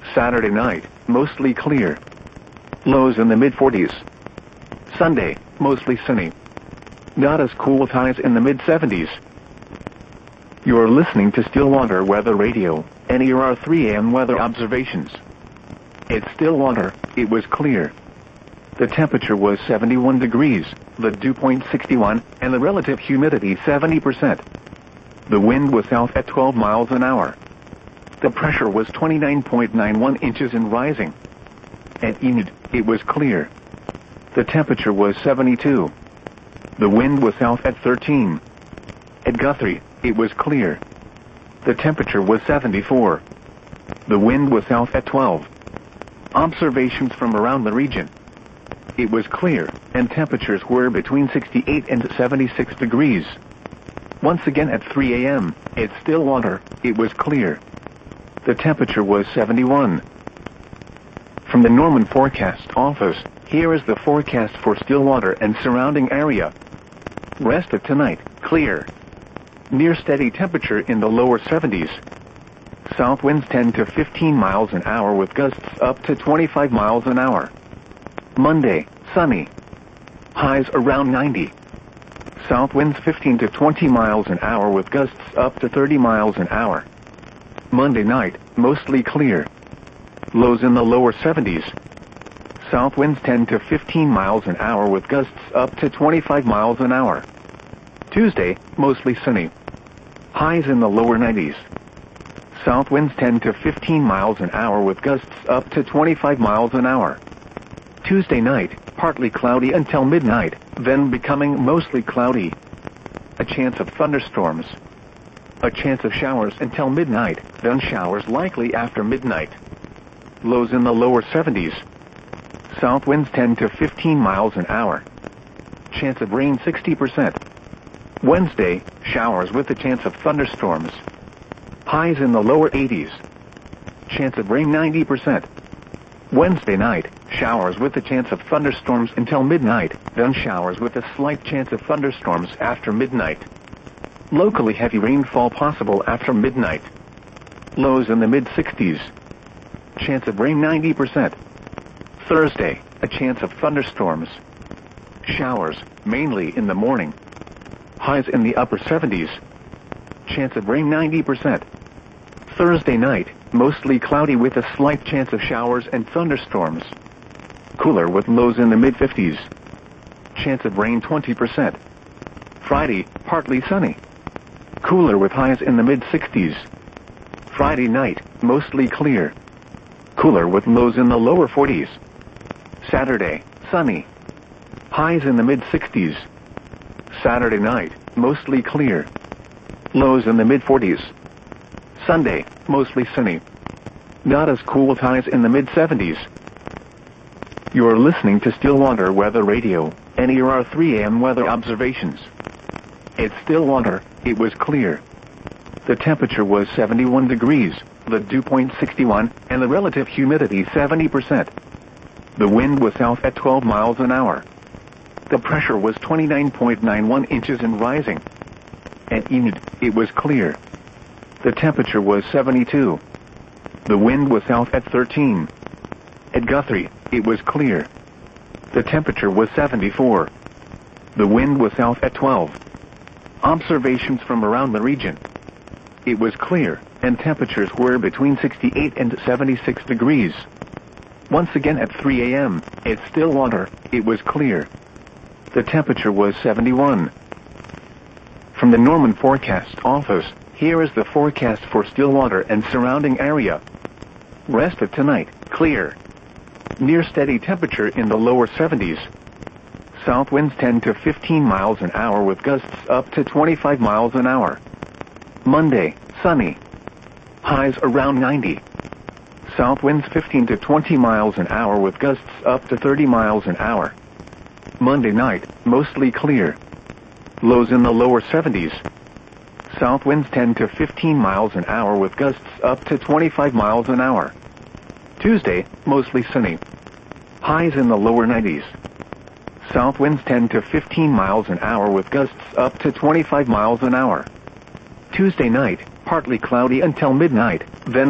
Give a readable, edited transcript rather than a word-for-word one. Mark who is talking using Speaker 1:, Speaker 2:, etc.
Speaker 1: Saturday night, mostly clear. Lows in the mid-40s. Sunday, mostly sunny. Not as cool with highs in the mid-70s. You're listening to Stillwater Weather Radio, NER 3 AM weather observations. At Stillwater, it was clear. The temperature was 71 degrees, the dew point 61, and the relative humidity 70%. The wind was south at 12 miles an hour. The pressure was 29.91 inches and rising. At Enid, it was clear. The temperature was 72. The wind was south at 13. At Guthrie, it was clear. The temperature was 74. The wind was south at 12. Observations from around the region. It was clear, and temperatures were between 68 and 76 degrees. Once again at 3 a.m., at Stillwater, it was clear. The temperature was 71. From the Norman Forecast Office, here is the forecast for Stillwater and surrounding area. Rest of tonight, clear. Near steady temperature in the lower 70s. South winds 10 to 15 miles an hour with gusts up to 25 miles an hour. Monday, sunny. Highs around 90. South winds 15 to 20 miles an hour with gusts up to 30 miles an hour. Monday night, mostly clear. Lows in the lower 70s. South winds 10 to 15 miles an hour with gusts up to 25 miles an hour. Tuesday, mostly sunny. Highs in the lower 90s. South winds 10 to 15 miles an hour with gusts up to 25 miles an hour. Tuesday night, partly cloudy until midnight, then becoming mostly cloudy. A chance of thunderstorms. A chance of showers until midnight, then showers likely after midnight. Lows in the lower 70s. South winds 10 to 15 miles an hour. Chance of rain 60%. Wednesday, showers with a chance of thunderstorms. Highs in the lower 80s. Chance of rain 90%. Wednesday night, showers with a chance of thunderstorms until midnight, then showers with a slight chance of thunderstorms after midnight. Locally heavy rainfall possible after midnight. Lows in the mid-60s. Chance of rain 90%. Thursday, a chance of thunderstorms. Showers, mainly in the morning. Highs in the upper 70s. Chance of rain 90%. Thursday night, mostly cloudy with a slight chance of showers and thunderstorms. Cooler with lows in the mid-50s. Chance of rain 20%. Friday, partly sunny. Cooler with highs in the mid-60s. Friday night, mostly clear. Cooler with lows in the lower 40s. Saturday, sunny. Highs in the mid-60s. Saturday night, mostly clear. Lows in the mid-40s. Sunday, mostly sunny. Not as cool with highs in the mid-70s. You're listening to Stillwater Weather Radio, NER 3 AM weather observations. At Stillwater, it was clear. The temperature was 71 degrees, the dew point 61, and the relative humidity 70%. The wind was south at 12 miles an hour. The pressure was 29.91 inches and rising. At Enid, it was clear. The temperature was 72. The wind was south at 13. At Guthrie, it was clear. The temperature was 74. The wind was south at 12. Observations from around the region. It was clear, and temperatures were between 68 and 76 degrees. Once again at 3 a.m., at Stillwater, it was clear. The temperature was 71. From the Norman Forecast Office, here is the forecast for Stillwater and surrounding area. Rest of tonight, clear. Near steady temperature in the lower 70s. South winds 10 to 15 miles an hour with gusts up to 25 miles an hour. Monday, sunny. Highs around 90. South winds 15 to 20 miles an hour with gusts up to 30 miles an hour. Monday night, mostly clear. Lows in the lower 70s. South winds 10 to 15 miles an hour with gusts up to 25 miles an hour. Tuesday, mostly sunny. Highs in the lower 90s. South winds 10 to 15 miles an hour with gusts up to 25 miles an hour. Tuesday night, partly cloudy until midnight,